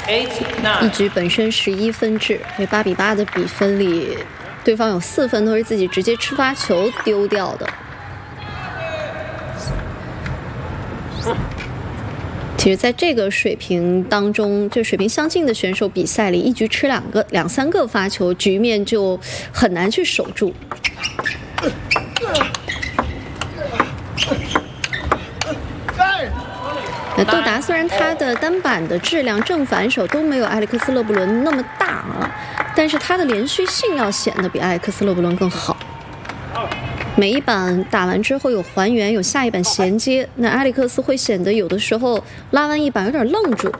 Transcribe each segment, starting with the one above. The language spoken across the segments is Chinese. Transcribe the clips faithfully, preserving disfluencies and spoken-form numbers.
一局本身十一分制，这八比八的比分里，对方有四分都是自己直接吃发球丢掉的。其实，在这个水平当中，就水平相近的选手比赛里，一局吃两个、两三个发球，局面就很难去守住。那杜达虽然他的单板的质量、正反手都没有埃里克斯·勒布伦那么大啊，但是他的连续性要显得比埃里克斯·勒布伦更好。每一板打完之后有还原，有下一板衔接，那埃里克斯会显得有的时候拉完一板有点愣住。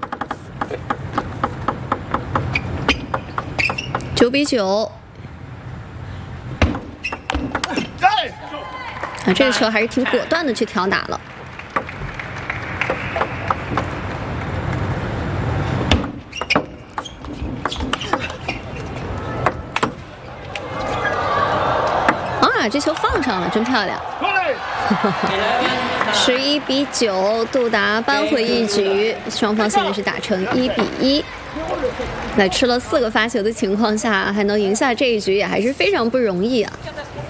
九比九。啊，这个球还是挺果断的去挑打了。啊，这球放上了，真漂亮！十一比九，杜达扳回一局，双方现在是打成一比一。在吃了四个发球的情况下，还能赢下这一局，也还是非常不容易啊。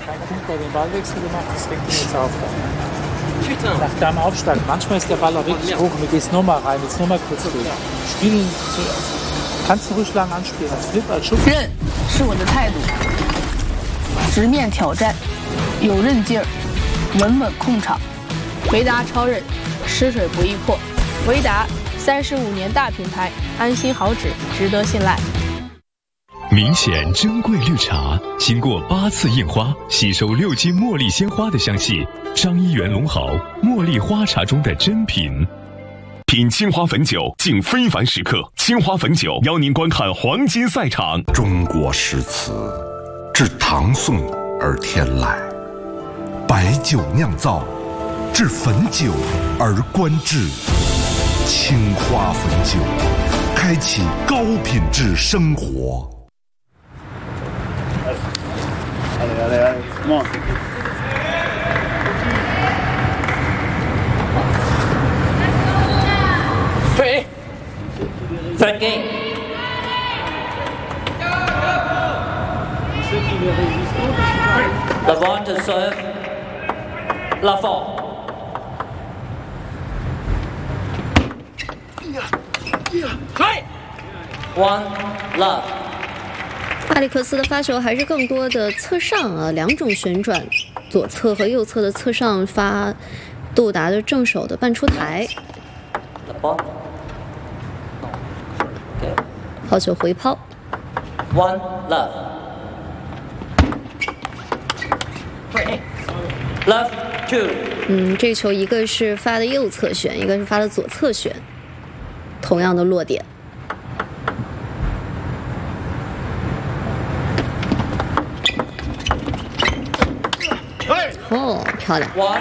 Nach deinem Aufschlag, manchmal ist der Ball auch wirklich hoch und du gehst nochmal rein, jetzt nochmal kurz durch. Spielen, kannst du ruhig lang anspielen, als Flip, als Schub. 韧是我的态度，直面挑战，有韧劲儿，稳稳控场。维达超韧，湿水不易破。维达三十五年大品牌，安心好纸，值得信赖。 明显珍贵绿茶，经过八次印花，吸收六斤茉莉鲜花的香气。张一元龙豪茉莉花茶中的珍品。 品青花汾酒，敬非凡时刻。青花汾酒邀您观看黄金赛场。 中国诗词，至唐宋而天籁；白酒酿造，至汾酒而观致。青花汾酒，开启高品质生活。 Allez, allez, allez, come on. Three. Third game. Levant to serve. Lafont. One love. 阿里克斯的发球还是更多的侧上啊，两种旋转，左侧和右侧的侧上发杜达的正手的半出台。抛球回抛。 One love. Love two. 嗯，这球一个是发的右侧旋，一个是发的左侧旋，同样的落点。哦，漂亮。